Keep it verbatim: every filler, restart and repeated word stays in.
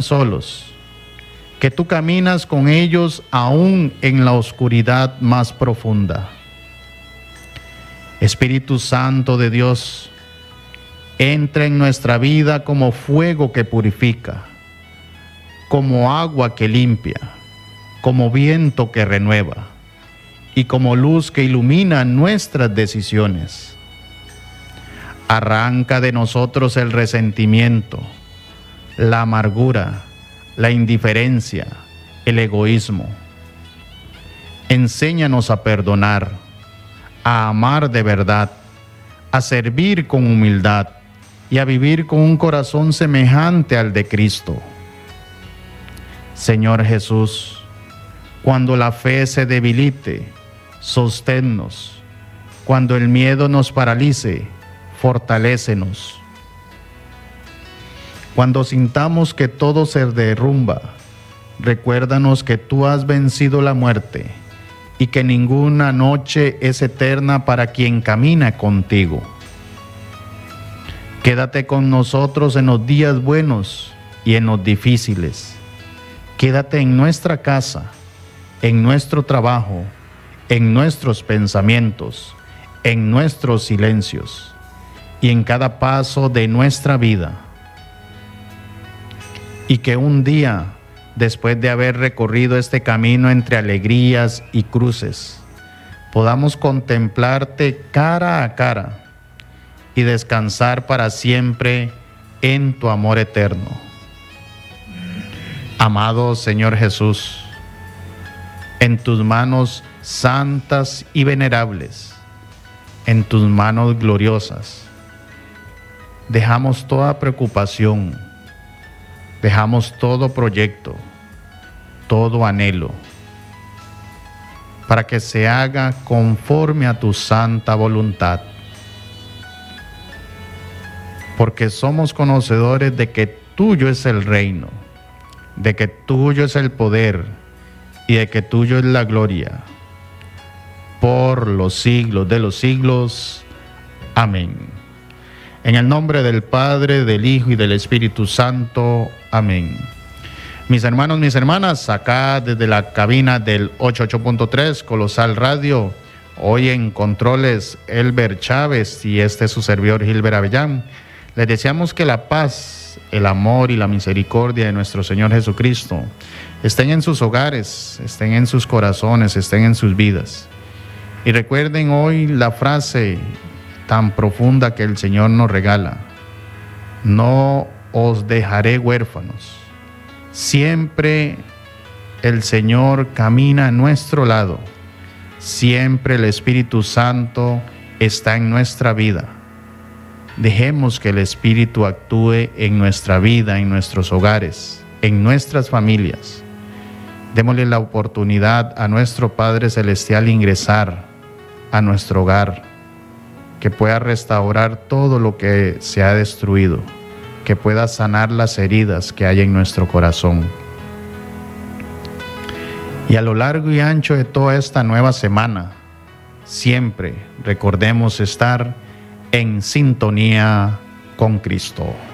solos, que tú caminas con ellos aún en la oscuridad más profunda. Espíritu Santo de Dios, entra en nuestra vida como fuego que purifica, como agua que limpia, como viento que renueva y como luz que ilumina nuestras decisiones. Arranca de nosotros el resentimiento, la amargura, la indiferencia, el egoísmo. Enséñanos a perdonar, a amar de verdad, a servir con humildad y a vivir con un corazón semejante al de Cristo. Señor Jesús, cuando la fe se debilite, sosténnos. Cuando el miedo nos paralice, fortalécenos. Cuando sintamos que todo se derrumba, recuérdanos que tú has vencido la muerte y que ninguna noche es eterna para quien camina contigo. Quédate con nosotros en los días buenos y en los difíciles. Quédate en nuestra casa, en nuestro trabajo, en nuestros pensamientos, en nuestros silencios y en cada paso de nuestra vida. Y que un día, después de haber recorrido este camino entre alegrías y cruces, podamos contemplarte cara a cara y descansar para siempre en tu amor eterno. Amado Señor Jesús, en tus manos santas y venerables, en tus manos gloriosas, dejamos toda preocupación, dejamos todo proyecto, todo anhelo, para que se haga conforme a tu santa voluntad. Porque somos conocedores de que tuyo es el reino, de que tuyo es el poder y de que tuyo es la gloria, por los siglos de los siglos. Amén. En el nombre del Padre, del Hijo y del Espíritu Santo. Amén. Mis hermanos, mis hermanas, acá desde la cabina del ochenta y ocho punto tres Colosal Radio, hoy en controles Elber Chávez y este es su servidor Gilbert Avellán. Les deseamos que la paz, el amor y la misericordia de nuestro Señor Jesucristo estén en sus hogares, estén en sus corazones, estén en sus vidas. Y recuerden hoy la frase tan profunda que el Señor nos regala: no os dejaré huérfanos. Siempre el Señor camina a nuestro lado. Siempre el Espíritu Santo está en nuestra vida. Dejemos que el Espíritu actúe en nuestra vida, en nuestros hogares, en nuestras familias. Démosle la oportunidad a nuestro Padre Celestial ingresar a nuestro hogar, que pueda restaurar todo lo que se ha destruido, que pueda sanar las heridas que hay en nuestro corazón. Y a lo largo y ancho de toda esta nueva semana, siempre recordemos estar en sintonía con Cristo.